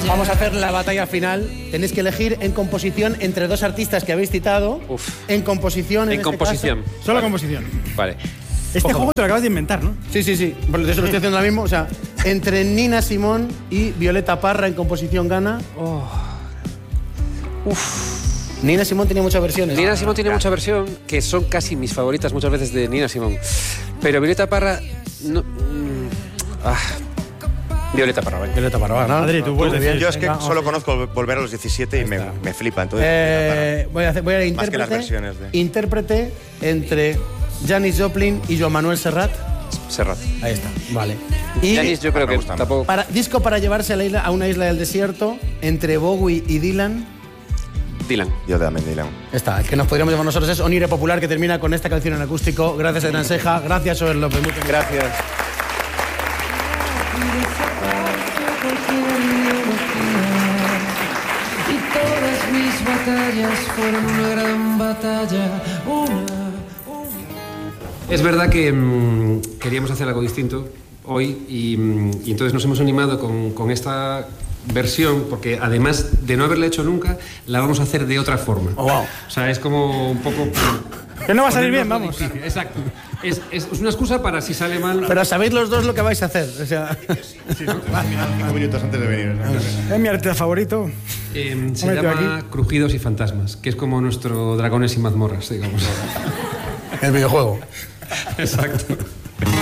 Vamos a hacer la batalla final. Tenéis que elegir en composición entre dos artistas que habéis citado. Uf. En composición. En composición. Caso. Solo composición. Vale. Este juego te lo acabas de inventar, ¿no? Sí. Por eso lo estoy haciendo ahora mismo. O sea, entre Nina Simone y Violeta Parra en composición gana. Nina Simone tiene muchas versiones. Nina Simone tiene mucha versión, que son casi mis favoritas muchas veces de Nina Simone. Pero Violeta Parra... No, Violeta Parra, vaya. Violeta Parra, ¿no? Adri, tú puedes decir. Yo es que Venga, solo conozco Volver a los 17 y me flipa. Entonces, voy a ir Más que las intérprete. versiones de- Intérprete entre Janis Joplin y Joan Manuel Serrat. Serrat. Ahí está, vale. Y Janis, yo creo me que gusta. tampoco... disco para llevarse a una isla del desierto entre Bowie y Dylan. Dylan. yo también, Dylan. Está, el que nos podríamos llevar nosotros es Onire Popular, que termina con esta canción en acústico. Gracias, Hernán Seja. Gracias, Joel López. Muchas gracias. Y todas mis batallas fueron una gran batalla, Es verdad que queríamos hacer algo distinto hoy y entonces nos hemos animado con esta versión porque además de no haberla hecho nunca, la vamos a hacer de otra forma. Oh, wow. O sea, es como un poco... Que no va a salir bien, vamos. Difícil. Exacto. Es una excusa para si sale mal... Pero sabéis los dos lo que vais a hacer. O sea, 5 minutos antes de venir. Es mi artista favorito. se Hombre, llama aquí. Crujidos y Fantasmas, que es como nuestro Dragones y Mazmorras, digamos. el videojuego. Exacto.